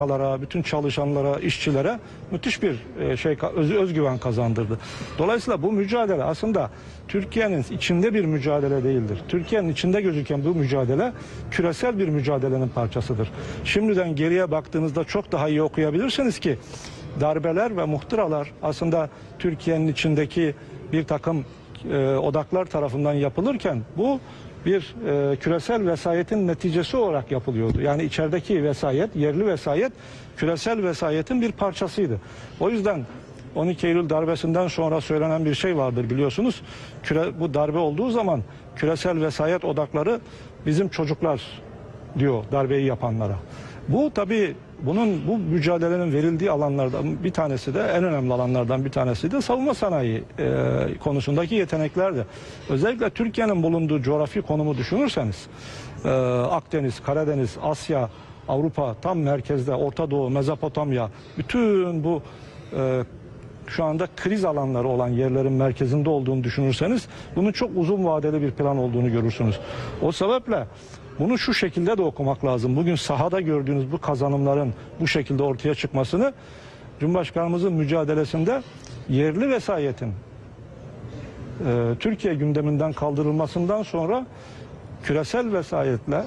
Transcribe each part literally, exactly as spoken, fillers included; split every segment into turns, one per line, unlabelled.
bütün çalışanlara, işçilere müthiş bir şey öz, özgüven kazandırdı. Dolayısıyla bu mücadele aslında Türkiye'nin içinde bir mücadele değildir. Türkiye'nin içinde gözüken bu mücadele küresel bir mücadelenin parçasıdır. Şimdiden geriye baktığınızda çok daha iyi okuyabilirsiniz ki darbeler ve muhtıralar aslında Türkiye'nin içindeki bir takım e, odaklar tarafından yapılırken bu bir e, küresel vesayetin neticesi olarak yapılıyordu. Yani içerideki vesayet, yerli vesayet küresel vesayetin bir parçasıydı. O yüzden on iki Eylül darbesinden sonra söylenen bir şey vardır biliyorsunuz. Küre, bu darbe olduğu zaman küresel vesayet odakları bizim çocuklar diyor darbeyi yapanlara. Bu tabii bunun bu mücadelenin verildiği alanlardan bir tanesi de en önemli alanlardan bir tanesi de savunma sanayi e, konusundaki yeteneklerdi. Özellikle Türkiye'nin bulunduğu coğrafi konumu düşünürseniz e, Akdeniz, Karadeniz, Asya, Avrupa tam merkezde, Orta Doğu, Mezopotamya bütün bu e, şu anda kriz alanları olan yerlerin merkezinde olduğunu düşünürseniz bunun çok uzun vadeli bir plan olduğunu görürsünüz. O sebeple bunu şu şekilde de okumak lazım. Bugün sahada gördüğünüz bu kazanımların bu şekilde ortaya çıkmasını Cumhurbaşkanımızın mücadelesinde yerli vesayetin e, Türkiye gündeminden kaldırılmasından sonra küresel vesayetle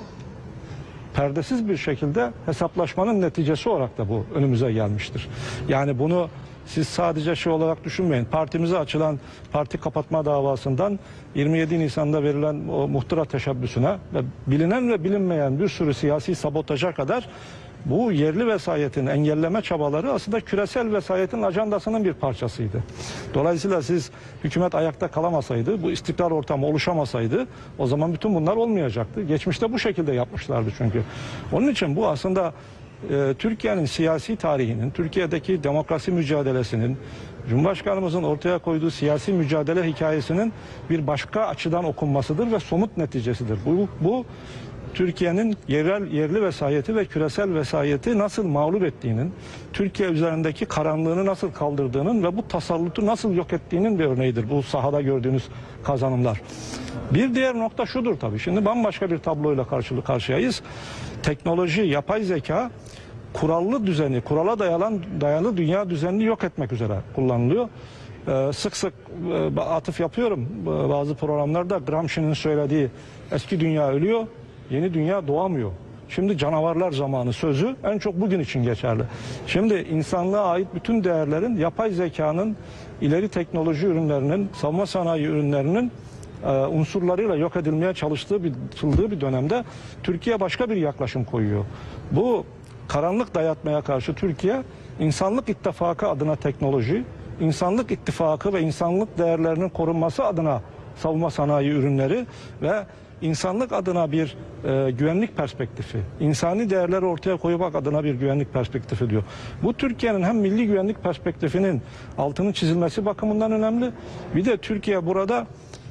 perdesiz bir şekilde hesaplaşmanın neticesi olarak da bu önümüze gelmiştir. Yani bunu siz sadece şey olarak düşünmeyin. Partimize açılan parti kapatma davasından yirmi yedi Nisan'da verilen o muhtıra teşebbüsüne ve bilinen ve bilinmeyen bir sürü siyasi sabotaja kadar bu yerli vesayetin engelleme çabaları aslında küresel vesayetin ajandasının bir parçasıydı. Dolayısıyla siz hükümet ayakta kalamasaydı, bu istikrar ortamı oluşamasaydı o zaman bütün bunlar olmayacaktı. Geçmişte bu şekilde yapmışlardı çünkü. Onun için bu aslında e, Türkiye'nin siyasi tarihinin, Türkiye'deki demokrasi mücadelesinin, Cumhurbaşkanımızın ortaya koyduğu siyasi mücadele hikayesinin bir başka açıdan okunmasıdır ve somut neticesidir. Bu, bu Türkiye'nin yerel, yerli vesayeti ve küresel vesayeti nasıl mağlup ettiğinin, Türkiye üzerindeki karanlığını nasıl kaldırdığının ve bu tasallutu nasıl yok ettiğinin bir örneğidir bu sahada gördüğünüz kazanımlar. Bir diğer nokta şudur tabii. Şimdi bambaşka bir tabloyla karşı karşıyayız. Teknoloji, yapay zeka kurallı düzeni, kurala dayalı, dayalı dünya düzenini yok etmek üzere kullanılıyor. Ee, sık sık e, atıf yapıyorum e, bazı programlarda Gramsci'nin söylediği eski dünya ölüyor, yeni dünya doğamıyor. Şimdi canavarlar zamanı sözü en çok bugün için geçerli. Şimdi insanlığa ait bütün değerlerin yapay zekanın, ileri teknoloji ürünlerinin, savunma sanayi ürünlerinin e, unsurlarıyla yok edilmeye çalıştığı bir, çalışıldığı bir dönemde Türkiye başka bir yaklaşım koyuyor. Bu karanlık dayatmaya karşı Türkiye insanlık ittifakı adına teknoloji, insanlık ittifakı ve insanlık değerlerinin korunması adına savunma sanayi ürünleri ve insanlık adına bir e, güvenlik perspektifi, insani değerleri ortaya koymak adına bir güvenlik perspektifi diyor. Bu Türkiye'nin hem milli güvenlik perspektifinin altının çizilmesi bakımından önemli. Bir de Türkiye burada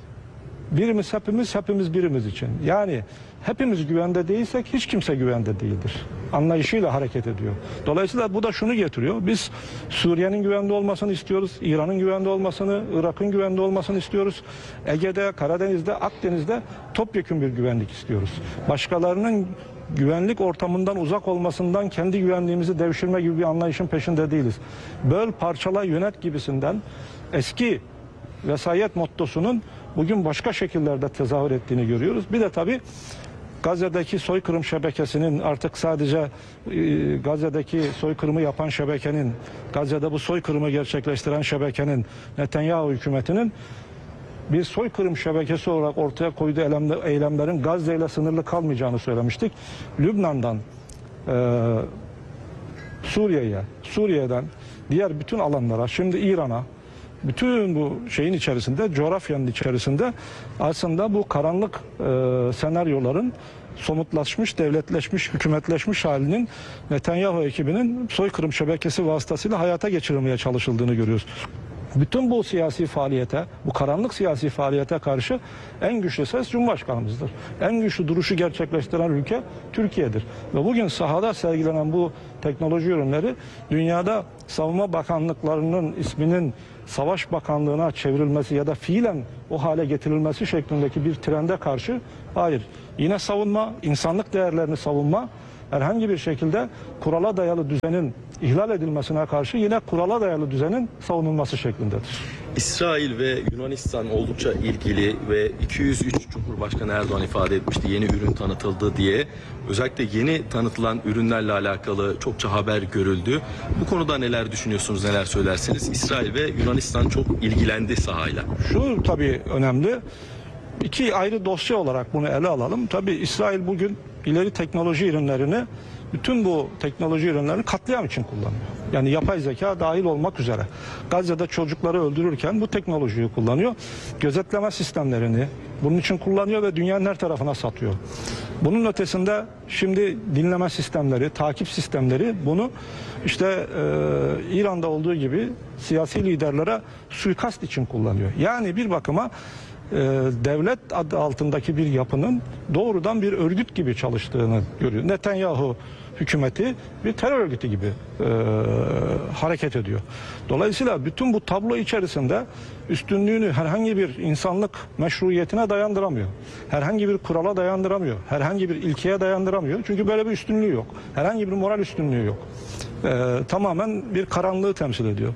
birimiz hepimiz, hepimiz birimiz için. Yani hepimiz güvende değilsek hiç kimse güvende değildir anlayışıyla hareket ediyor. Dolayısıyla bu da şunu getiriyor. Biz Suriye'nin güvende olmasını istiyoruz. İran'ın güvende olmasını, Irak'ın güvende olmasını istiyoruz. Ege'de, Karadeniz'de, Akdeniz'de topyekün bir güvenlik istiyoruz. Başkalarının güvenlik ortamından uzak olmasından kendi güvenliğimizi devşirme gibi bir anlayışın peşinde değiliz. Böl, parçala, yönet gibisinden eski vesayet mottosunun bugün başka şekillerde tezahür ettiğini görüyoruz. Bir de tabii Gazze'deki soykırım şebekesinin artık sadece e, Gazze'deki soykırımı yapan şebekenin, Gazze'de bu soykırımı gerçekleştiren şebekenin, Netanyahu hükümetinin bir soykırım şebekesi olarak ortaya koyduğu eylemlerin Gazze ile sınırlı kalmayacağını söylemiştik. Lübnan'dan e, Suriye'ye, Suriye'den diğer bütün alanlara, şimdi İran'a, bütün bu şeyin içerisinde, coğrafyanın içerisinde aslında bu karanlık e, senaryoların somutlaşmış, devletleşmiş, hükümetleşmiş halinin Netanyahu ekibinin soykırım şebekesi vasıtasıyla hayata geçirilmeye çalışıldığını görüyoruz. Bütün bu siyasi faaliyete, bu karanlık siyasi faaliyete karşı en güçlü ses Cumhurbaşkanımızdır. En güçlü duruşu gerçekleştiren ülke Türkiye'dir. Ve bugün sahada sergilenen bu teknoloji ürünleri dünyada savunma bakanlıklarının isminin Savaş Bakanlığı'na çevrilmesi ya da fiilen o hale getirilmesi şeklindeki bir trende karşı hayır. Yine savunma, insanlık değerlerini savunma herhangi bir şekilde kurala dayalı düzenin ihlal edilmesine karşı yine kurala dayalı düzenin savunulması şeklindedir.
İsrail ve Yunanistan oldukça ilgili ve iki yüz üç Cumhurbaşkanı Erdoğan ifade etmişti yeni ürün tanıtıldı diye. Özellikle yeni tanıtılan ürünlerle alakalı çokça haber görüldü. Bu konuda neler düşünüyorsunuz, neler söylersiniz? İsrail ve Yunanistan çok ilgilendi sahayla.
Şu tabii önemli. İki ayrı dosya olarak bunu ele alalım. Tabii İsrail bugün ileri teknoloji ürünlerini, bütün bu teknoloji ürünlerini katliam için kullanıyor. Yani yapay zeka dahil olmak üzere. Gazze'de çocukları öldürürken bu teknolojiyi kullanıyor. Gözetleme sistemlerini bunun için kullanıyor ve dünyanın her tarafına satıyor. Bunun ötesinde şimdi dinleme sistemleri, takip sistemleri bunu işte e, İran'da olduğu gibi siyasi liderlere suikast için kullanıyor. Yani bir bakıma e, devlet adı altındaki bir yapının doğrudan bir örgüt gibi çalıştığını görüyor. Netanyahu hükümeti bir terör örgütü gibi e, hareket ediyor. Dolayısıyla bütün bu tablo içerisinde üstünlüğünü herhangi bir insanlık meşruiyetine dayandıramıyor. Herhangi bir kurala dayandıramıyor. Herhangi bir ilkeye dayandıramıyor. Çünkü böyle bir üstünlüğü yok. Herhangi bir moral üstünlüğü yok. E, tamamen bir karanlığı temsil ediyor.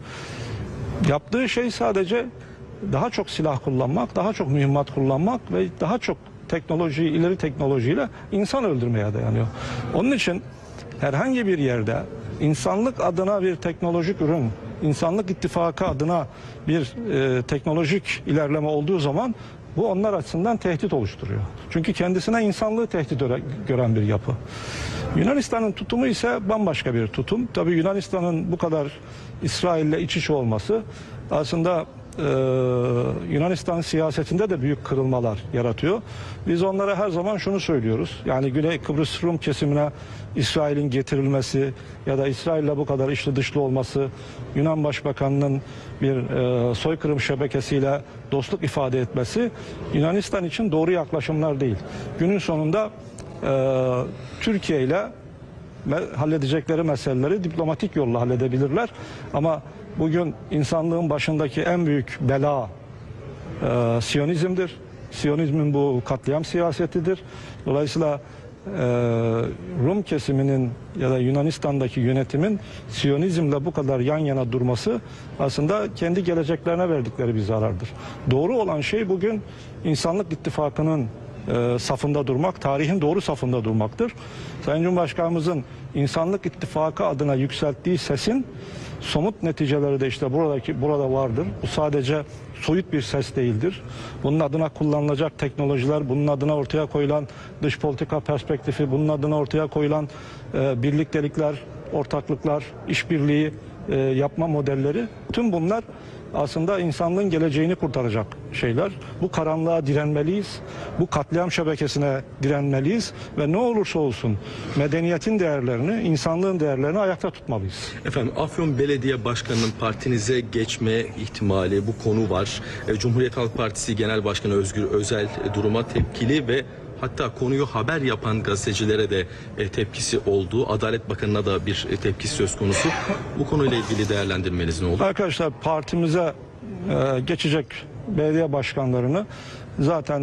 Yaptığı şey sadece daha çok silah kullanmak, daha çok mühimmat kullanmak ve daha çok teknoloji, ileri teknolojiyle insan öldürmeye dayanıyor. Onun için herhangi bir yerde insanlık adına bir teknolojik ürün, insanlık ittifakı adına bir e, teknolojik ilerleme olduğu zaman bu onlar açısından tehdit oluşturuyor. Çünkü kendisine insanlığı tehdit gören bir yapı. Yunanistan'ın tutumu ise bambaşka bir tutum. Tabii Yunanistan'ın bu kadar İsrail'le iç içe olması aslında Ee, Yunanistan siyasetinde de büyük kırılmalar yaratıyor. Biz onlara her zaman şunu söylüyoruz. Yani Güney Kıbrıs Rum kesimine İsrail'in getirilmesi ya da İsrail'le bu kadar içli dışlı olması, Yunan Başbakanı'nın bir e, soykırım şebekesiyle dostluk ifade etmesi Yunanistan için doğru yaklaşımlar değil. Günün sonunda e, Türkiye ile halledecekleri meseleleri diplomatik yolla halledebilirler. Ama bugün insanlığın başındaki en büyük bela e, Siyonizm'dir. Siyonizmin bu katliam siyasetidir. Dolayısıyla e, Rum kesiminin ya da Yunanistan'daki yönetimin Siyonizmle bu kadar yan yana durması aslında kendi geleceklerine verdikleri bir zarardır. Doğru olan şey bugün insanlık ittifakının e, safında durmak, tarihin doğru safında durmaktır. Sayın Cumhurbaşkanımızın insanlık ittifakı adına yükselttiği sesin somut neticeleri de işte buradaki burada vardır. Bu sadece soyut bir ses değildir. Bunun adına kullanılacak teknolojiler, bunun adına ortaya koyulan dış politika perspektifi, bunun adına ortaya koyulan e, birliktelikler, ortaklıklar, işbirliği e, yapma modelleri, tüm bunlar aslında insanlığın geleceğini kurtaracak şeyler. Bu karanlığa direnmeliyiz. Bu katliam şebekesine direnmeliyiz ve ne olursa olsun medeniyetin değerlerini, insanlığın değerlerini ayakta tutmalıyız.
Efendim, Afyon Belediye Başkanı'nın partinize geçme ihtimali, bu konu var. Cumhuriyet Halk Partisi Genel Başkanı Özgür Özel duruma tepkili ve hatta konuyu haber yapan gazetecilere de e, tepkisi oldu. Adalet Bakanı'na da bir e, tepkisi söz konusu. Bu konuyla ilgili değerlendirmeniz ne olur?
Arkadaşlar, partimize e, geçecek belediye başkanlarını zaten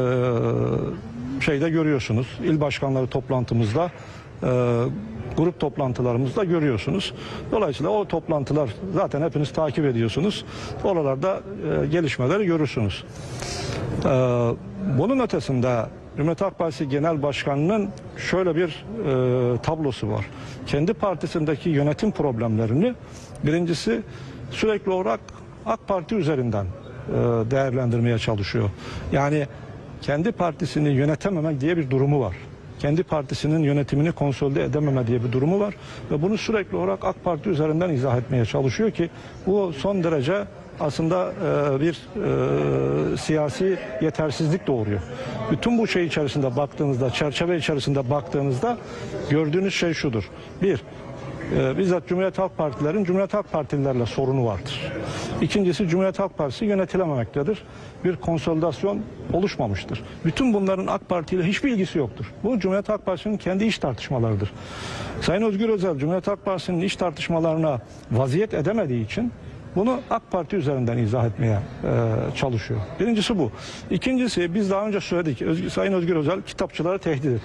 e, şeyde görüyorsunuz. İl başkanları toplantımızda, e, grup toplantılarımızda görüyorsunuz. Dolayısıyla o toplantılar zaten hepiniz takip ediyorsunuz. Oralarda e, gelişmeleri görürsünüz. E, bunun ötesinde Cumhuriyet Halk Partisi Genel Başkanı'nın şöyle bir e, tablosu var. Kendi partisindeki yönetim problemlerini birincisi sürekli olarak AK Parti üzerinden e, değerlendirmeye çalışıyor. Yani kendi partisini yönetememek diye bir durumu var. Kendi partisinin yönetimini konsolide edememe diye bir durumu var. Ve bunu sürekli olarak AK Parti üzerinden izah etmeye çalışıyor ki bu son derece aslında e, bir e, siyasi yetersizlik doğuruyor. Bütün bu şey içerisinde baktığınızda, çerçeve içerisinde baktığınızda gördüğünüz şey şudur. Bir, e, bizzat Cumhuriyet Halk Partilerin Cumhuriyet Halk Partililerle sorunu vardır. İkincisi, Cumhuriyet Halk Partisi yönetilememektedir. Bir konsolidasyon oluşmamıştır. Bütün bunların AK Parti ile hiçbir ilgisi yoktur. Bu Cumhuriyet Halk Partisi'nin kendi iç tartışmalarıdır. Sayın Özgür Özel, Cumhuriyet Halk Partisi'nin iç tartışmalarına vaziyet edemediği için bunu AK Parti üzerinden izah etmeye e, çalışıyor. Birincisi bu. İkincisi, biz daha önce söyledik. Özgür, Sayın Özgür Özel kitapçıları tehdit etti.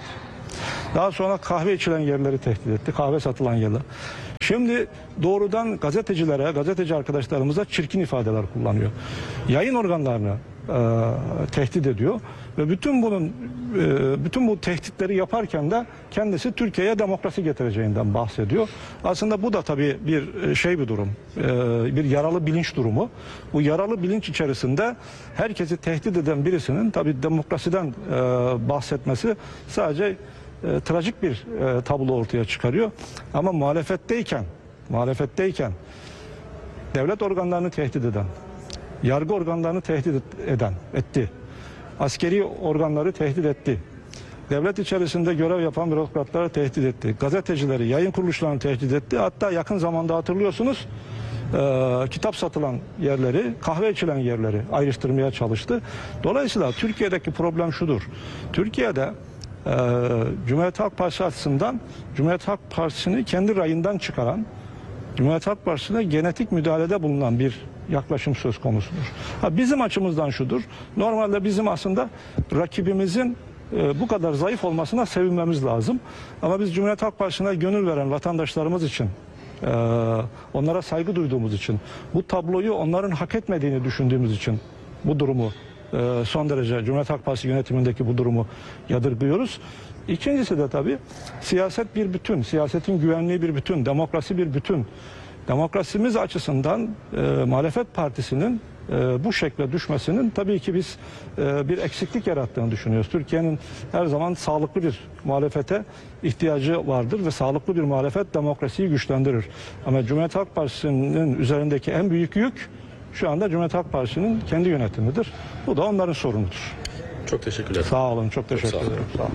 Daha sonra kahve içilen yerleri tehdit etti. Kahve satılan yerler. Şimdi doğrudan gazetecilere, gazeteci arkadaşlarımıza çirkin ifadeler kullanıyor. Yayın organlarını e, tehdit ediyor ve bütün bunun e, bütün bu tehditleri yaparken de kendisi Türkiye'ye demokrasi getireceğinden bahsediyor. Aslında bu da tabii bir şey bir durum. E, bir yaralı bilinç durumu. Bu yaralı bilinç içerisinde herkesi tehdit eden birisinin tabii demokrasiden e, bahsetmesi sadece E, trajik bir e, tablo ortaya çıkarıyor. Ama muhalefetteyken, muhalefetteyken devlet organlarını tehdit eden, yargı organlarını tehdit eden, etti. Askeri organları tehdit etti. Devlet içerisinde görev yapan bürokratları tehdit etti. Gazetecileri, yayın kuruluşlarını tehdit etti. Hatta yakın zamanda hatırlıyorsunuz e, kitap satılan yerleri, kahve içilen yerleri ayrıştırmaya çalıştı. Dolayısıyla Türkiye'deki problem şudur. Türkiye'de Ee, Cumhuriyet Halk Partisi açısından Cumhuriyet Halk Partisi'ni kendi rayından çıkaran, Cumhuriyet Halk Partisi'ne genetik müdahalede bulunan bir yaklaşım söz konusudur. Ha, bizim açımızdan şudur. Normalde bizim aslında rakibimizin e, bu kadar zayıf olmasına sevinmemiz lazım. Ama biz Cumhuriyet Halk Partisi'ne gönül veren vatandaşlarımız için, e, onlara saygı duyduğumuz için, bu tabloyu onların hak etmediğini düşündüğümüz için bu durumu son derece Cumhuriyet Halk Partisi yönetimindeki bu durumu yadırgıyoruz. İkincisi de tabii siyaset bir bütün, siyasetin güvenliği bir bütün, demokrasi bir bütün. Demokrasimiz açısından e, muhalefet partisinin e, bu şekle düşmesinin tabii ki biz e, bir eksiklik yarattığını düşünüyoruz. Türkiye'nin her zaman sağlıklı bir muhalefete ihtiyacı vardır ve sağlıklı bir muhalefet demokrasiyi güçlendirir. Ama Cumhuriyet Halk Partisi'nin üzerindeki en büyük yük şu anda Cumhuriyet Halk Partisi'nin kendi yönetimidir. Bu da onların sorunudur.
Çok teşekkürler.
Sağ olun, çok teşekkür
çok sağ olun.
ederim. Sağ olun.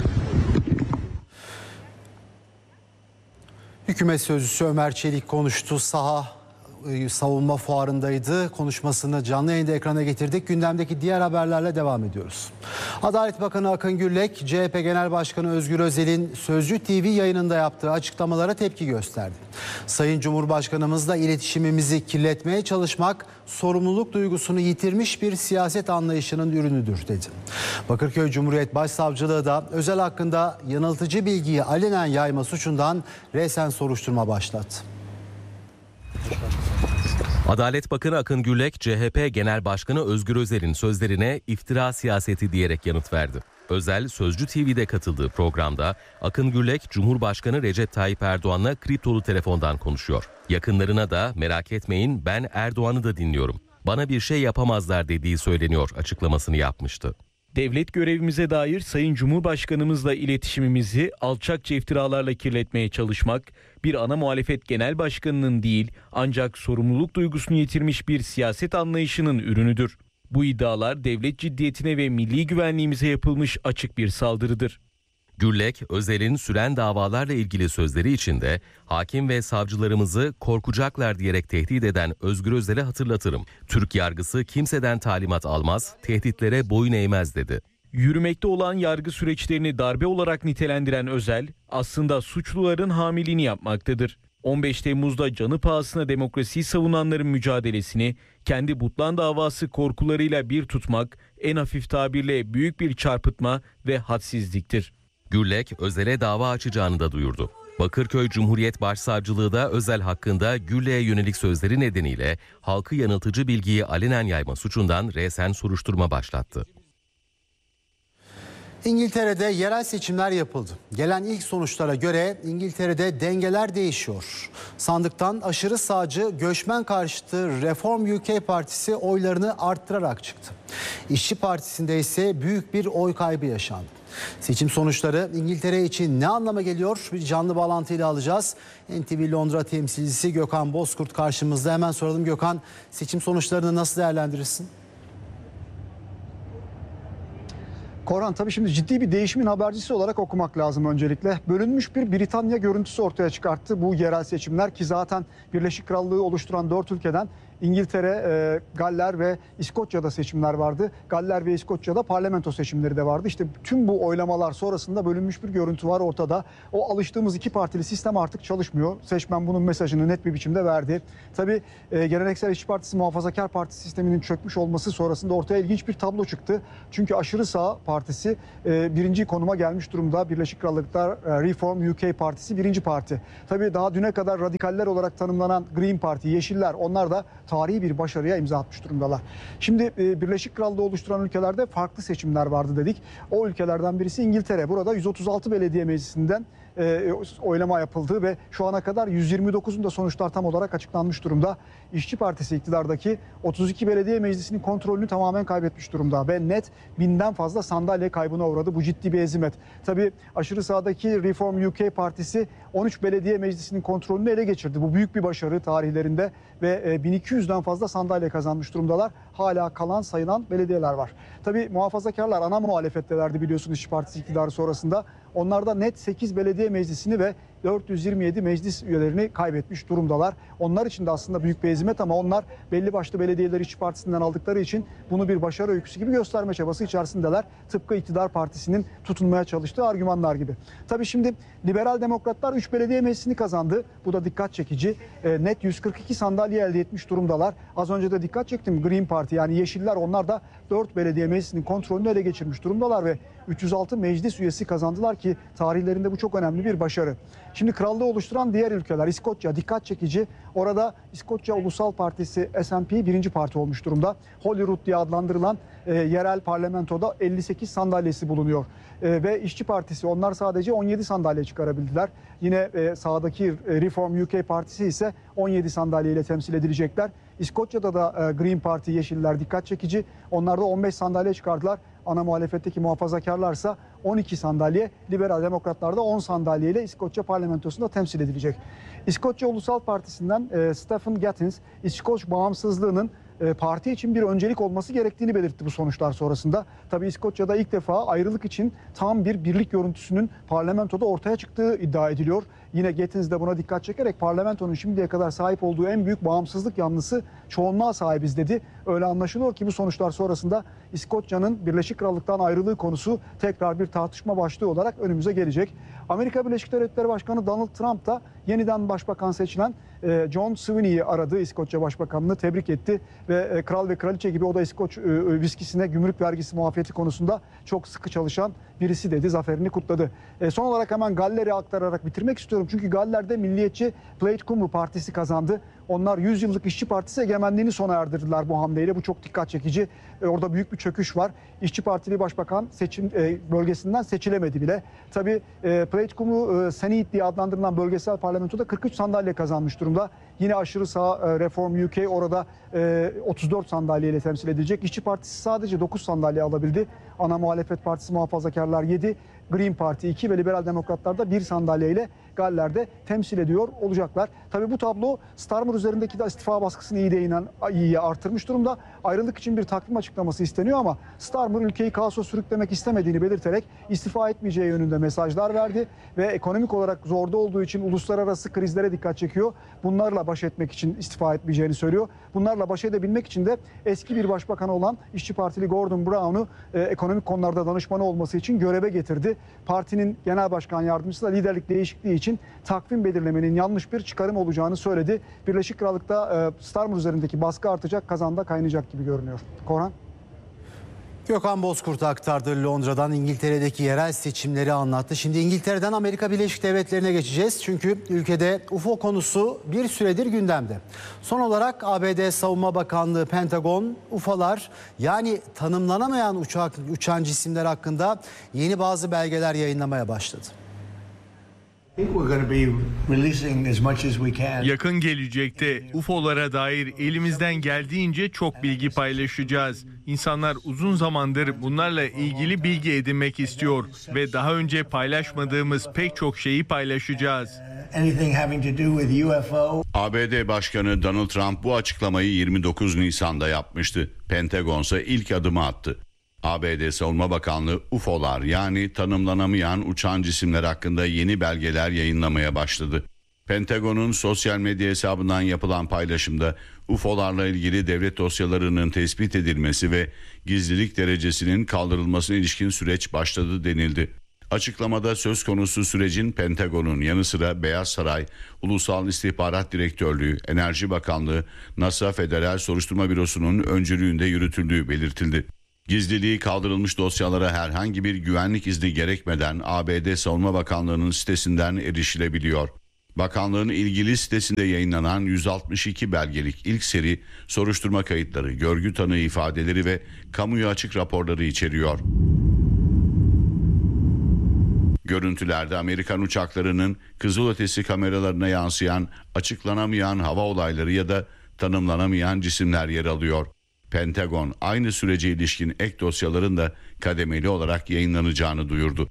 Hükümet sözcüsü Ömer Çelik konuştu. Saha e, savunma fuarındaydı. Konuşmasını canlı yayında ekrana getirdik. Gündemdeki diğer haberlerle devam ediyoruz. Adalet Bakanı Akın Gürlek, C H P Genel Başkanı Özgür Özel'in Sözcü T V yayınında yaptığı açıklamalara tepki gösterdi. Sayın Cumhurbaşkanımızla iletişimimizi kirletmeye çalışmak, sorumluluk duygusunu yitirmiş bir siyaset anlayışının ürünüdür dedi. Bakırköy Cumhuriyet Başsavcılığı da Özel hakkında yanıltıcı bilgiyi alenen yayma suçundan resen soruşturma başlattı.
Adalet Bakanı Akın Gürlek, C H P Genel Başkanı Özgür Özel'in sözlerine iftira siyaseti diyerek yanıt verdi. Özel, Sözcü T V'de katıldığı programda Akın Gürlek, Cumhurbaşkanı Recep Tayyip Erdoğan'la kriptolu telefondan konuşuyor. Yakınlarına da merak etmeyin ben Erdoğan'ı da dinliyorum, bana bir şey yapamazlar dediği söyleniyor açıklamasını yapmıştı.
Devlet görevimize dair Sayın Cumhurbaşkanımızla iletişimimizi alçakça iftiralarla kirletmeye çalışmak, bir ana muhalefet genel başkanının değil ancak sorumluluk duygusunu yitirmiş bir siyaset anlayışının ürünüdür. Bu iddialar devlet ciddiyetine ve milli güvenliğimize yapılmış açık bir saldırıdır.
Gürlek, Özel'in süren davalarla ilgili sözleri içinde hakim ve savcılarımızı korkacaklar diyerek tehdit eden Özgür Özel'e hatırlatırım. Türk yargısı kimseden talimat almaz, tehditlere boyun eğmez dedi.
Yürümekte olan yargı süreçlerini darbe olarak nitelendiren Özel, aslında suçluların hamiliğini yapmaktadır. on beş Temmuz'da canı pahasına demokrasiyi savunanların mücadelesini kendi Butlan davası korkularıyla bir tutmak, en hafif tabirle büyük bir çarpıtma ve hadsizliktir.
Gürlek, Özel'e dava açacağını da duyurdu. Bakırköy Cumhuriyet Başsavcılığı da Özel hakkında Gürlek'e yönelik sözleri nedeniyle halkı yanıltıcı bilgiyi alenen yayma suçundan resen soruşturma başlattı.
İngiltere'de yerel seçimler yapıldı. Gelen ilk sonuçlara göre İngiltere'de dengeler değişiyor. Sandıktan aşırı sağcı göçmen karşıtı Reform U K Partisi oylarını arttırarak çıktı. İşçi Partisi'nde ise büyük bir oy kaybı yaşandı. Seçim sonuçları İngiltere için ne anlama geliyor? Bir canlı bağlantıyla alacağız. N T V Londra temsilcisi Gökhan Bozkurt karşımızda. Hemen soralım Gökhan, seçim sonuçlarını nasıl değerlendirirsin?
Korhan, tabii şimdi ciddi bir değişimin habercisi olarak okumak lazım öncelikle. Bölünmüş bir Britanya görüntüsü ortaya çıkarttı bu yerel seçimler ki zaten Birleşik Krallığı oluşturan dört ülkeden İngiltere, e, Galler ve İskoçya'da seçimler vardı. Galler ve İskoçya'da parlamento seçimleri de vardı. İşte tüm bu oylamalar sonrasında bölünmüş bir görüntü var ortada. O alıştığımız iki partili sistem artık çalışmıyor. Seçmen bunun mesajını net bir biçimde verdi. Tabii e, Geleneksel İşçi Partisi, Muhafazakar Parti sisteminin çökmüş olması sonrasında ortaya ilginç bir tablo çıktı. Çünkü aşırı sağ partisi e, birinci konuma gelmiş durumda. Birleşik Krallık'ta e, Reform U K Partisi birinci parti. Tabii daha düne kadar radikaller olarak tanımlanan Green Party, Yeşiller, onlar da tarihi bir başarıya imza atmış durumdalar. Şimdi e, Birleşik Krallığı oluşturan ülkelerde farklı seçimler vardı dedik. O ülkelerden birisi İngiltere. Burada yüz otuz altı belediye meclisinden e, oylama yapıldı ve şu ana kadar yüz yirmi dokuzunda sonuçlar tam olarak açıklanmış durumda. İşçi Partisi iktidardaki otuz iki belediye meclisinin kontrolünü tamamen kaybetmiş durumda ve net binden fazla sandalye kaybına uğradı. Bu ciddi bir hezimet. Tabii aşırı sağdaki Reform U K Partisi on üç belediye meclisinin kontrolünü ele geçirdi. Bu büyük bir başarı tarihlerinde ve bin iki yüzden fazla sandalye kazanmış durumdalar. Hala kalan sayılan belediyeler var. Tabii muhafazakarlar ana muhalefettelerdi biliyorsunuz İşçi Partisi iktidarı sonrasında. Onlar da net sekiz belediye meclisini ve dört yüz yirmi yedi meclis üyelerini kaybetmiş durumdalar. Onlar için de aslında büyük bir hezimet ama onlar belli başlı belediyeleri İşçi Partisi'nden aldıkları için bunu bir başarı öyküsü gibi gösterme çabası içerisindeler. Tıpkı iktidar partisinin tutunmaya çalıştığı argümanlar gibi. Tabii şimdi Liberal Demokratlar üç belediye meclisini kazandı. Bu da dikkat çekici. E, net yüz kırk iki sandalye elde etmiş durumdalar. Az önce de dikkat çektim. Green Party yani Yeşiller, onlar da dört belediye meclisinin kontrolünü ele geçirmiş durumdalar ve üç yüz altı meclis üyesi kazandılar ki tarihlerinde bu çok önemli bir başarı. Şimdi krallığı oluşturan diğer ülkeler, İskoçya dikkat çekici. Orada İskoçya Ulusal Partisi S and P birinci parti olmuş durumda. Holyrood diye adlandırılan e, yerel parlamentoda elli sekiz sandalyesi bulunuyor. E, ve İşçi Partisi, onlar sadece on yedi sandalye çıkarabildiler. Yine e, sağdaki e, Reform U K Partisi ise on yedi sandalye ile temsil edilecekler. İskoçya'da da e, Green Party, Yeşiller dikkat çekici. Onlar da on beş sandalye çıkardılar. Ana muhalefetteki muhafazakarlarsa on iki sandalye, Liberal Demokratlar da on sandalye ile İskoçya parlamentosunda temsil edilecek. İskoçya Ulusal Partisi'nden e, Stephen Gattins, İskoç bağımsızlığının e, parti için bir öncelik olması gerektiğini belirtti bu sonuçlar sonrasında. Tabii İskoçya'da ilk defa ayrılık için tam bir birlik görüntüsünün parlamentoda ortaya çıktığı iddia ediliyor. Yine Gattins de buna dikkat çekerek parlamentonun şimdiye kadar sahip olduğu en büyük bağımsızlık yanlısı çoğunluğa sahibiz dedi. Öyle anlaşılıyor ki bu sonuçlar sonrasında İskoçya'nın Birleşik Krallık'tan ayrılığı konusu tekrar bir tartışma başlığı olarak önümüze gelecek. Amerika Birleşik Devletleri Başkanı Donald Trump da yeniden başbakan seçilen John Sweeney'i aradı. İskoçya Başbakanı'nı tebrik etti ve kral ve kraliçe gibi o da İskoç viskisine gümrük vergisi muafiyeti konusunda çok sıkı çalışan birisi dedi. Zaferini kutladı. Son olarak hemen Galler'i aktararak bitirmek istiyorum. Çünkü Galler'de milliyetçi Plaid Cymru Partisi kazandı. Onlar yüz yıllık İşçi Partisi egemenliğini sona erdirdiler bu hamleyle. Bu çok dikkat çekici. Orada büyük bir çöküş var. İşçi Partili Başbakan seçim bölgesinden seçilemedi bile. Tabii Plaid Cymru Senate diye adlandırılan bölgesel parlamentoda kırk üç sandalye kazanmış durumda. Yine aşırı sağ Reform U K orada otuz dört sandalyeyle temsil edilecek. İşçi Partisi sadece dokuz sandalye alabildi. Ana Muhalefet Partisi Muhafazakarlar yedi, Green Party iki ve Liberal Demokratlar da bir sandalyeyle Galler'de temsil ediyor olacaklar. Tabii bu tablo Starmer üzerindeki de istifa baskısını iyi de inen, iyiye artırmış durumda. Ayrılık için bir takvim açıklaması isteniyor ama Starmer ülkeyi kaosa sürüklemek istemediğini belirterek istifa etmeyeceği yönünde mesajlar verdi ve ekonomik olarak zorda olduğu için uluslararası krizlere dikkat çekiyor. Bunlarla baş etmek için istifa etmeyeceğini söylüyor. Bunlarla baş edebilmek için de eski bir başbakan olan İşçi Partili Gordon Brown'u e, ekonomik konularda danışmanı olması için göreve getirdi. Partinin genel başkan yardımcısı da liderlik değişikliği için takvim belirlemenin yanlış bir çıkarım olacağını söyledi. Birleşik Krallık'ta e, Starmer üzerindeki baskı artacak, kazanda kaynayacak gibi görünüyor. Korhan?
Gökhan Bozkurt aktardı Londra'dan. İngiltere'deki yerel seçimleri anlattı. Şimdi İngiltere'den Amerika Birleşik Devletleri'ne geçeceğiz. Çünkü ülkede U F O konusu bir süredir gündemde. Son olarak A B D Savunma Bakanlığı Pentagon U F O'lar yani tanımlanamayan uçak, uçan cisimler hakkında yeni bazı belgeler yayınlamaya başladı.
Yakın gelecekte U F O'lara dair elimizden geldiğince çok bilgi paylaşacağız. İnsanlar uzun zamandır bunlarla ilgili bilgi edinmek istiyor ve daha önce paylaşmadığımız pek çok şeyi paylaşacağız.
A B D Başkanı Donald Trump bu açıklamayı yirmi dokuz Nisan'da yapmıştı. Pentagon ise ilk adımı attı. A B D Savunma Bakanlığı U F O'lar yani tanımlanamayan uçan cisimler hakkında yeni belgeler yayınlamaya başladı. Pentagon'un sosyal medya hesabından yapılan paylaşımda U F O'larla ilgili devlet dosyalarının tespit edilmesi ve gizlilik derecesinin kaldırılmasına ilişkin süreç başladı denildi. Açıklamada söz konusu sürecin Pentagon'un yanı sıra Beyaz Saray, Ulusal İstihbarat Direktörlüğü, Enerji Bakanlığı, NASA Federal Soruşturma Bürosu'nun öncülüğünde yürütüldüğü belirtildi. Gizliliği kaldırılmış dosyalara herhangi bir güvenlik izni gerekmeden A B D Savunma Bakanlığı'nın sitesinden erişilebiliyor. Bakanlığın ilgili sitesinde yayınlanan yüz altmış iki belgelik ilk seri soruşturma kayıtları, görgü tanığı ifadeleri ve kamuya açık raporları içeriyor. Görüntülerde Amerikan uçaklarının kızılötesi kameralarına yansıyan açıklanamayan hava olayları ya da tanımlanamayan cisimler yer alıyor. Pentagon aynı sürece ilişkin ek dosyaların da kademeli olarak yayınlanacağını duyurdu.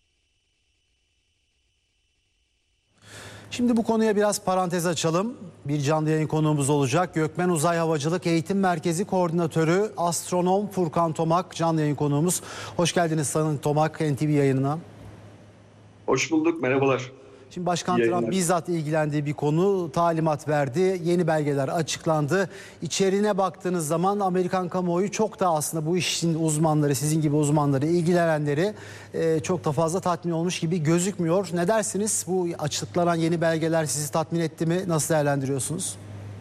Şimdi bu konuya biraz parantez açalım. Bir canlı yayın konuğumuz olacak. Gökmen Uzay Havacılık Eğitim Merkezi Koordinatörü Astronom Furkan Tomak canlı yayın konuğumuz. Hoş geldiniz Sayın Tomak N T V yayınına.
Hoş bulduk, merhabalar.
Şimdi Başkan
Yayınlar.
Trump bizzat ilgilendiği bir konu, talimat verdi. Yeni belgeler açıklandı. İçeriğine baktığınız zaman Amerikan kamuoyu çok da aslında bu işin uzmanları, sizin gibi uzmanları, ilgilenenleri e, çok da fazla tatmin olmuş gibi gözükmüyor. Ne dersiniz? Bu açıklanan yeni belgeler sizi tatmin etti mi? Nasıl değerlendiriyorsunuz?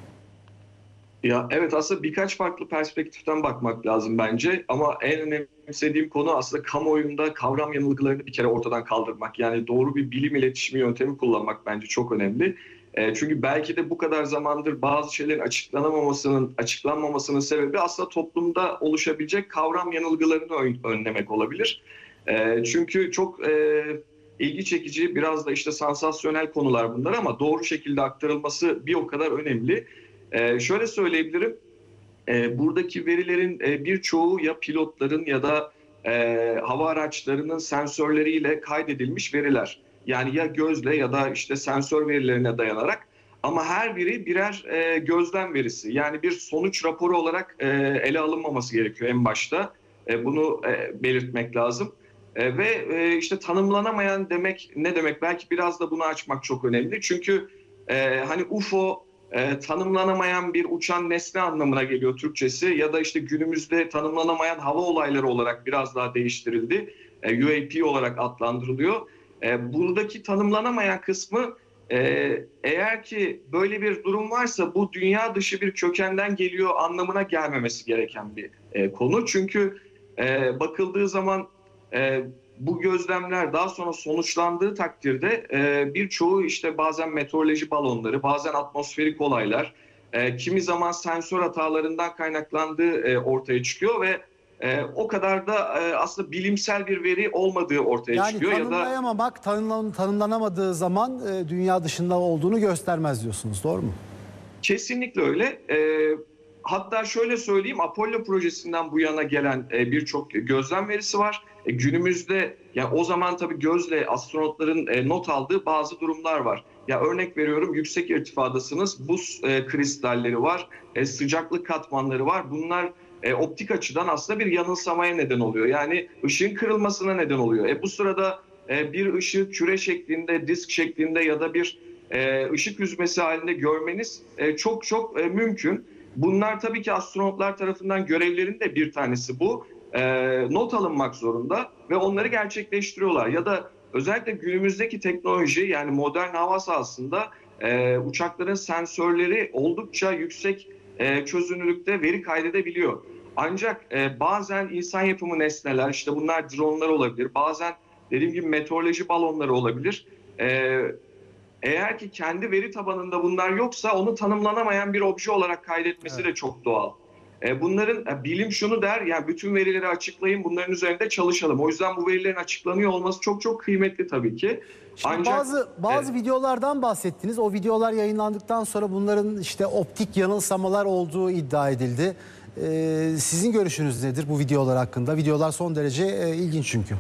Ya evet, aslında birkaç farklı perspektiften bakmak lazım bence. Ama en önemsediğim konu aslında kamuoyunda kavram yanılgılarını bir kere ortadan kaldırmak. Yani doğru bir bilim iletişimi yöntemi kullanmak bence çok önemli. E, çünkü belki de bu kadar zamandır bazı şeylerin açıklanamamasının, açıklanmamasının sebebi aslında toplumda oluşabilecek kavram yanılgılarını önlemek olabilir. E, çünkü çok e, ilgi çekici, biraz da işte sansasyonel konular bunlar ama doğru şekilde aktarılması bir o kadar önemli. Ee, şöyle söyleyebilirim, ee, buradaki verilerin e, birçoğu ya pilotların ya da e, hava araçlarının sensörleriyle kaydedilmiş veriler. Yani ya gözle ya da işte sensör verilerine dayanarak, ama her biri birer e, gözlem verisi. Yani bir sonuç raporu olarak e, ele alınmaması gerekiyor en başta. E, bunu e, belirtmek lazım. E, ve e, işte tanımlanamayan demek ne demek? Belki biraz da bunu açmak çok önemli. Çünkü e, hani U F O E, tanımlanamayan bir uçan nesne anlamına geliyor Türkçesi, ya da işte günümüzde tanımlanamayan hava olayları olarak biraz daha değiştirildi. E, U A P olarak adlandırılıyor. E, buradaki tanımlanamayan kısmı e, eğer ki böyle bir durum varsa bu dünya dışı bir kökenden geliyor anlamına gelmemesi gereken bir e, konu. Çünkü e, bakıldığı zaman e, bu gözlemler daha sonra sonuçlandığı takdirde e, birçoğu işte bazen meteoroloji balonları, bazen atmosferik olaylar, e, kimi zaman sensör hatalarından kaynaklandığı e, ortaya çıkıyor ve e, o kadar da e, aslında bilimsel bir veri olmadığı ortaya
yani
çıkıyor. Ya da
tanımlayamamak, tanımlan, tanımlanamadığı zaman e, dünya dışında olduğunu göstermez diyorsunuz, doğru mu?
Kesinlikle öyle. E, hatta şöyle söyleyeyim, Apollo projesinden bu yana gelen e, birçok gözlem verisi var. E, günümüzde yani o zaman tabii gözle astronotların e, not aldığı bazı durumlar var. Ya örnek veriyorum, yüksek irtifadasınız, buz e, kristalleri var, e, sıcaklık katmanları var. Bunlar e, optik açıdan aslında bir yanılsamaya neden oluyor. Yani ışığın kırılmasına neden oluyor. E, bu sırada e, bir ışığı küre şeklinde, disk şeklinde ya da bir e, ışık hüzmesi halinde görmeniz e, çok çok e, mümkün. Bunlar tabii ki astronotlar tarafından görevlerinin de bir tanesi bu. E, not alınmak zorunda ve onları gerçekleştiriyorlar. Ya da özellikle günümüzdeki teknoloji, yani modern hava sahasında e, uçakların sensörleri oldukça yüksek e, çözünürlükte veri kaydedebiliyor. Ancak e, bazen insan yapımı nesneler, işte bunlar dronlar olabilir, bazen dediğim gibi meteoroloji balonları olabilir. E, eğer ki kendi veri tabanında bunlar yoksa onu tanımlanamayan bir obje olarak kaydetmesi evet. de çok doğal. Bunların, bilim şunu der, yani bütün verileri açıklayın, bunların üzerinde çalışalım. O yüzden bu verilerin açıklanıyor olması çok çok kıymetli tabii ki.
Şimdi Ancak, bazı bazı evet. videolardan bahsettiniz. O videolar yayınlandıktan sonra bunların işte optik yanılsamalar olduğu iddia edildi. Ee, sizin görüşünüz nedir bu videolar hakkında? Videolar son derece e, ilginç çünkü.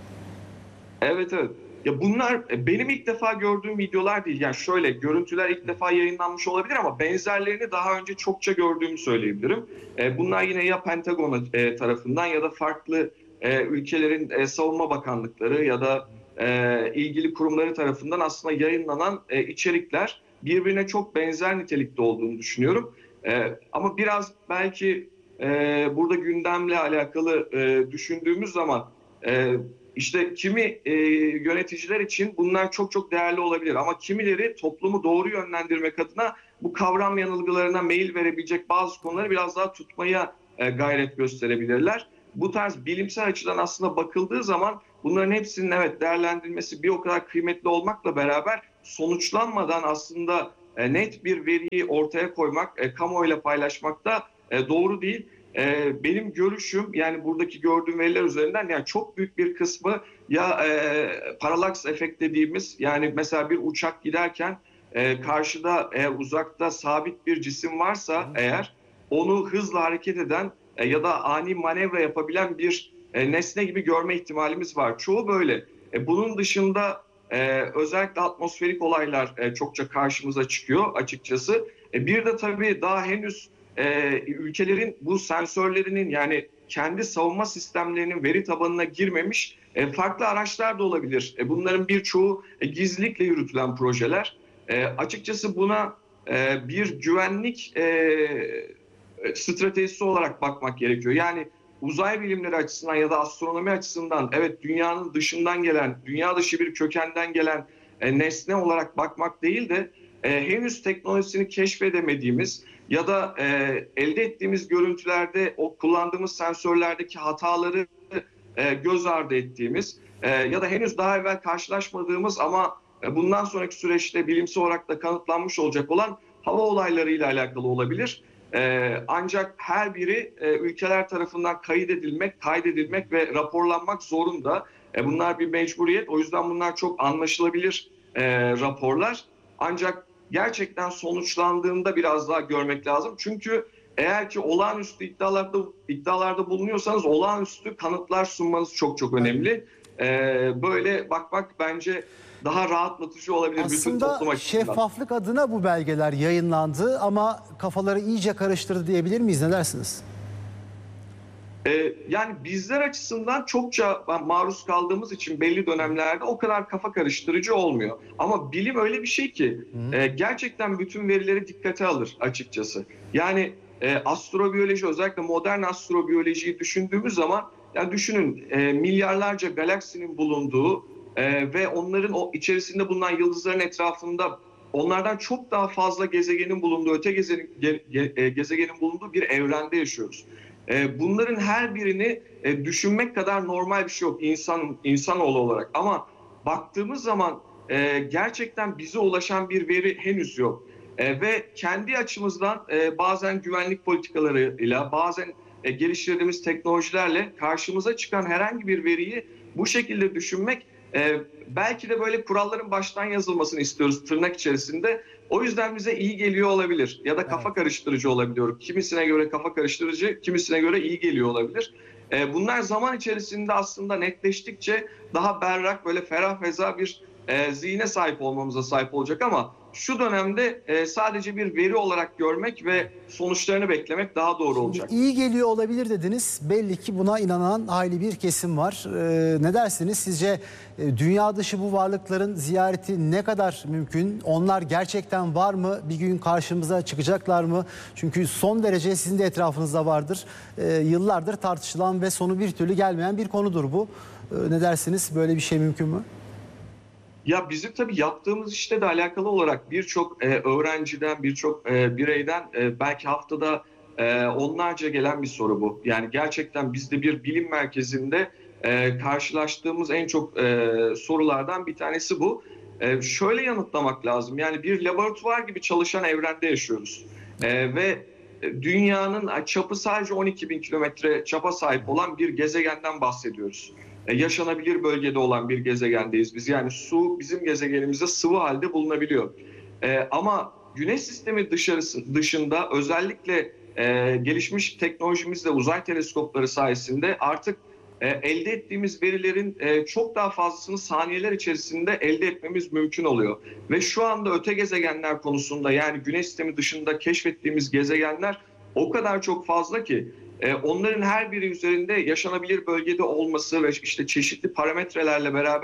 Evet evet. Ya bunlar benim ilk defa gördüğüm videolar değil. Yani şöyle, görüntüler ilk defa yayınlanmış olabilir ama benzerlerini daha önce çokça gördüğümü söyleyebilirim. Bunlar yine ya Pentagon tarafından ya da farklı ülkelerin savunma bakanlıkları ya da ilgili kurumları tarafından aslında yayınlanan içerikler. birbirine çok benzer nitelikte olduğunu düşünüyorum. E, ama biraz belki e, burada gündemle alakalı e, düşündüğümüz zaman e, işte kimi e, yöneticiler için bunlar çok çok değerli olabilir. Ama kimileri toplumu doğru yönlendirmek adına bu kavram yanılgılarına meyil verebilecek bazı konuları biraz daha tutmaya e, gayret gösterebilirler. Bu tarz bilimsel açıdan aslında bakıldığı zaman bunların hepsinin evet değerlendirilmesi bir o kadar kıymetli olmakla beraber sonuçlanmadan aslında e, net bir veriyi ortaya koymak, e, kamuoyuyla paylaşmak da e, doğru değil. E, benim görüşüm yani buradaki gördüğüm veriler üzerinden yani çok büyük bir kısmı ya e, paralaks efekt dediğimiz yani mesela bir uçak giderken e, karşıda eğer uzakta sabit bir cisim varsa eğer onu hızla hareket eden e, ya da ani manevra yapabilen bir e, nesne gibi görme ihtimalimiz var. Çoğu böyle. E, bunun dışında e, özellikle atmosferik olaylar e, çokça karşımıza çıkıyor açıkçası. E, bir de tabii daha henüz e, ülkelerin bu sensörlerinin yani kendi savunma sistemlerinin veri tabanına girmemiş e, farklı araçlar da olabilir. E, bunların birçoğu e, gizlilikle yürütülen projeler. E, açıkçası buna e, bir güvenlik e, stratejisi olarak bakmak gerekiyor. Yani uzay bilimleri açısından ya da astronomi açısından evet dünyanın dışından gelen, dünya dışı bir kökenden gelen e, nesne olarak bakmak değil de e, henüz teknolojisini keşfedemediğimiz ya da e, elde ettiğimiz görüntülerde o kullandığımız sensörlerdeki hataları e, göz ardı ettiğimiz e, ya da henüz daha evvel karşılaşmadığımız ama e, bundan sonraki süreçte bilimsel olarak da kanıtlanmış olacak olan hava olaylarıyla alakalı olabilir. Ee, ancak her biri e, ülkeler tarafından kaydedilmek, kaydedilmek ve raporlanmak zorunda. E, bunlar bir mecburiyet. O yüzden bunlar çok anlaşılabilir e, raporlar. Ancak gerçekten sonuçlandığında biraz daha görmek lazım. Çünkü eğer ki olağanüstü iddialarda iddialarda bulunuyorsanız olağanüstü kanıtlar sunmanız çok çok önemli. E, böyle bakmak bence daha rahatlatıcı olabilir bütün toplum
Aslında
açısından.
şeffaflık adına bu belgeler yayınlandı ama kafaları iyice karıştırdı diyebilir miyiz? Ne dersiniz?
Ee, yani bizler açısından çokça maruz kaldığımız için belli dönemlerde o kadar kafa karıştırıcı olmuyor. Ama bilim öyle bir şey ki e, gerçekten bütün verileri dikkate alır açıkçası. Yani e, astrobiyoloji özellikle modern astrobiyolojiyi düşündüğümüz zaman yani düşünün e, milyarlarca galaksinin bulunduğu Ee, ve onların o içerisinde bulunan yıldızların etrafında onlardan çok daha fazla gezegenin bulunduğu, öte gezegenin, ge, ge, gezegenin bulunduğu bir evrende yaşıyoruz. Ee, bunların her birini e, düşünmek kadar normal bir şey yok insan insanoğlu olarak. Ama baktığımız zaman e, gerçekten bize ulaşan bir veri henüz yok. E, ve kendi açımızdan e, bazen güvenlik politikalarıyla, bazen e, geliştirdiğimiz teknolojilerle karşımıza çıkan herhangi bir veriyi bu şekilde düşünmek Ee, belki de böyle kuralların baştan yazılmasını istiyoruz tırnak içerisinde. O yüzden bize iyi geliyor olabilir ya da kafa karıştırıcı olabiliyor. Kimisine göre kafa karıştırıcı, kimisine göre iyi geliyor olabilir. Ee, bunlar zaman içerisinde aslında netleştikçe daha berrak, böyle ferah feza bir e, zihne sahip olmamıza sahip olacak ama şu dönemde e, sadece bir veri olarak görmek ve sonuçlarını beklemek daha doğru olacak.
İyi geliyor olabilir dediniz. Belli ki buna inanan hayli bir kesim var. Ee, ne dersiniz? Sizce e, dünya dışı bu varlıkların ziyareti ne kadar mümkün? Onlar gerçekten var mı? Bir gün karşımıza çıkacaklar mı? Çünkü son derece sizin de etrafınızda vardır. Ee, yıllardır tartışılan ve sonu bir türlü gelmeyen bir konudur bu. Ee, ne dersiniz? Böyle bir şey mümkün mü?
Ya bizim tabii yaptığımız işte de alakalı olarak birçok e, öğrenciden, birçok e, bireyden e, belki haftada e, onlarca gelen bir soru bu. Yani gerçekten bizde bir bilim merkezinde e, karşılaştığımız en çok e, sorulardan bir tanesi bu. E, şöyle yanıtlamak lazım. Yani bir laboratuvar gibi çalışan evrende yaşıyoruz. E, ve dünyanın çapı sadece on iki bin kilometre çapa sahip olan bir gezegenden bahsediyoruz. Yaşanabilir bölgede olan bir gezegendeyiz biz. Yani su bizim gezegenimizde sıvı halde bulunabiliyor. Ee, ama Güneş sistemi dışarısı, dışında özellikle e, gelişmiş teknolojimizle uzay teleskopları sayesinde artık e, elde ettiğimiz verilerin e, çok daha fazlasını saniyeler içerisinde elde etmemiz mümkün oluyor. Ve şu anda öte gezegenler konusunda yani Güneş sistemi dışında keşfettiğimiz gezegenler o kadar çok fazla ki onların her biri üzerinde yaşanabilir bölgede olması ve işte çeşitli parametrelerle beraber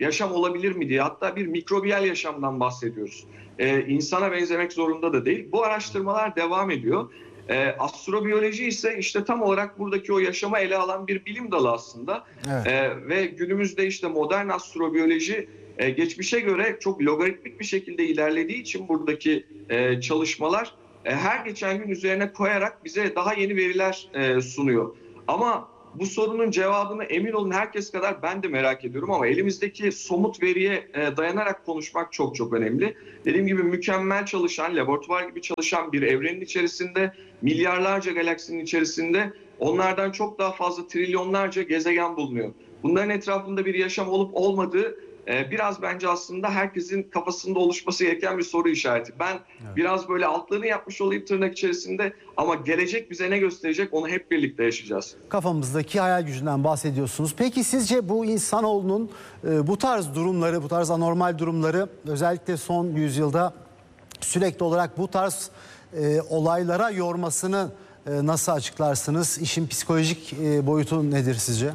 yaşam olabilir mi diye, hatta bir mikrobiyal yaşamdan bahsediyoruz. Ee, insana benzemek zorunda da değil. Bu araştırmalar devam ediyor. Ee, astrobiyoloji ise işte tam olarak buradaki o yaşamı ele alan bir bilim dalı aslında.
Evet.
Ee, ve günümüzde işte modern astrobiyoloji e, geçmişe göre çok logaritmik bir şekilde ilerlediği için buradaki e, çalışmalar e, her geçen gün üzerine koyarak bize daha yeni veriler e, sunuyor. Ama bu sorunun cevabını emin olun herkes kadar ben de merak ediyorum ama elimizdeki somut veriye e, dayanarak konuşmak çok çok önemli. Dediğim gibi mükemmel çalışan, laboratuvar gibi çalışan bir evrenin içerisinde, milyarlarca galaksinin içerisinde onlardan çok daha fazla trilyonlarca gezegen bulunuyor. Bunların etrafında bir yaşam olup olmadığı e, biraz bence aslında herkesin kafasında oluşması gereken bir soru işareti. Ben evet. biraz böyle altlarını yapmış olayım tırnak içerisinde ama gelecek bize ne gösterecek onu hep birlikte yaşayacağız.
Kafamızdaki hayal gücünden bahsediyorsunuz. Peki sizce bu insanoğlunun e, bu tarz durumları, bu tarz anormal durumları özellikle son yüzyılda sürekli olarak bu tarz e, olaylara yormasını e, nasıl açıklarsınız? İşin psikolojik e, boyutu nedir sizce?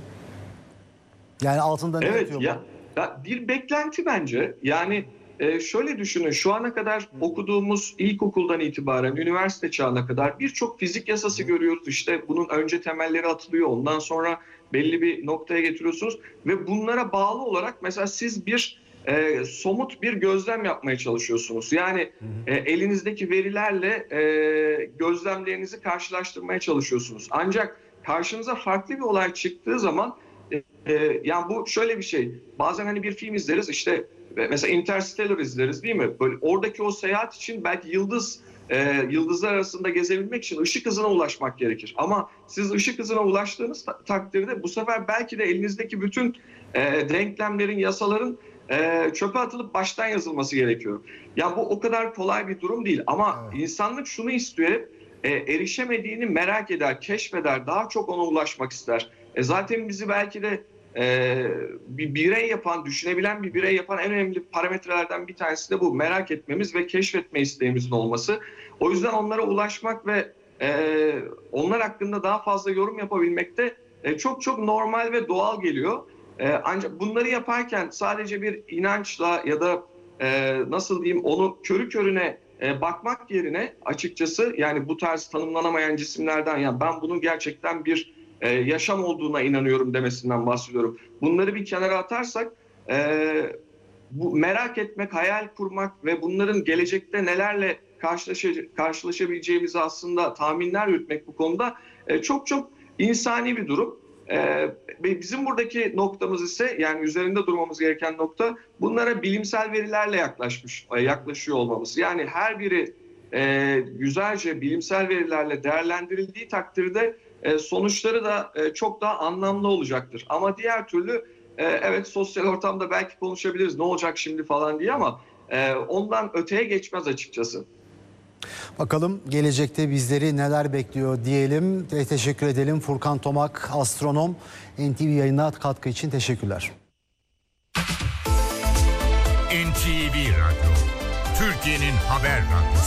Yani altında ne
evet,
yatıyor bu?
Ya, ya bir beklenti bence. Yani e, şöyle düşünün, şu ana kadar okuduğumuz ilkokuldan itibaren üniversite çağına kadar birçok fizik yasası görüyoruz. İşte bunun önce temelleri atılıyor, ondan sonra belli bir noktaya getiriyorsunuz ve bunlara bağlı olarak mesela siz bir e, somut bir gözlem yapmaya çalışıyorsunuz. Yani e, elinizdeki verilerle e, gözlemlerinizi karşılaştırmaya çalışıyorsunuz. Ancak karşınıza farklı bir olay çıktığı zaman Ee, yani bu şöyle bir şey. Bazen hani bir film izleriz, işte mesela Interstellar izleriz değil mi? Böyle oradaki o seyahat için belki yıldız e, yıldızlar arasında gezebilmek için ışık hızına ulaşmak gerekir. Ama siz ışık hızına ulaştığınız ta- takdirde bu sefer belki de elinizdeki bütün e, denklemlerin, yasaların e, çöpe atılıp baştan yazılması gerekiyor. Ya bu o kadar kolay bir durum değil. Ama evet. insanlık şunu istiyor hep, e, erişemediğini merak eder, keşfeder, daha çok ona ulaşmak ister. E zaten bizi belki de e, bir birey yapan, düşünebilen bir birey yapan en önemli parametrelerden bir tanesi de bu. Merak etmemiz ve keşfetme isteğimizin olması. O yüzden onlara ulaşmak ve e, onlar hakkında daha fazla yorum yapabilmek de e, çok çok normal ve doğal geliyor. E, ancak bunları yaparken sadece bir inançla ya da e, nasıl diyeyim onu körü körüne e, bakmak yerine açıkçası yani bu tarz tanımlanamayan cisimlerden ya ben bunun gerçekten bir Ee, yaşam olduğuna inanıyorum demesinden bahsediyorum. Bunları bir kenara atarsak e, bu merak etmek, hayal kurmak ve bunların gelecekte nelerle karşılaşa- karşılaşabileceğimizi aslında tahminler yürütmek bu konuda e, çok çok insani bir durum. E, bizim buradaki noktamız ise yani üzerinde durmamız gereken nokta bunlara bilimsel verilerle yaklaşmış, yaklaşıyor olmamız. Yani her biri e, güzelce bilimsel verilerle değerlendirildiği takdirde E, sonuçları da e, çok daha anlamlı olacaktır. Ama diğer türlü e, evet sosyal ortamda belki konuşabiliriz ne olacak şimdi falan diye ama e, ondan öteye geçmez açıkçası.
Bakalım gelecekte bizleri neler bekliyor diyelim. Te- teşekkür edelim Furkan Tomak, astronom. N T V yayına katkı için teşekkürler.
N T V Radyo, Türkiye'nin haber radyosu.